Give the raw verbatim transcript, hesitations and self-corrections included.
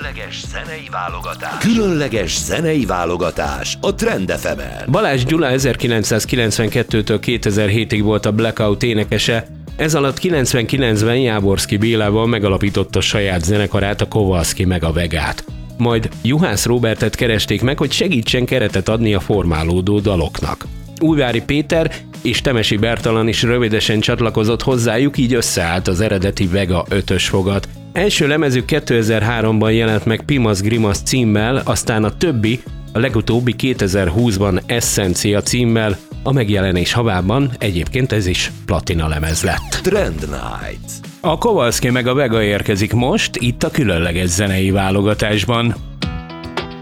Különleges zenei válogatás. Különleges zenei válogatás a Trend ef emen. Balázs Gyula ezerkilencszázkilencvenkettőtől kétezer-hétig volt a Blackout énekese, ez alatt kilencvenkilencben Jávorszky Bélával megalapította saját zenekarát, a Kowalski meg a Vegát. Majd Juhász Róbertet keresték meg, hogy segítsen keretet adni a formálódó daloknak. Újvári Péter és Temesi Bertalan is rövidesen csatlakozott hozzájuk, így összeállt az eredeti Vega ötös fogat. Első lemezük kétezer-háromban jelent meg Pimasz Grimasz címmel, aztán a többi, a legutóbbi kétezer-húszban Essencia címmel, a megjelenés havában egyébként ez is platina lemez lett. Trend Night. A Kowalski meg a Vega érkezik most, itt a különleges zenei válogatásban.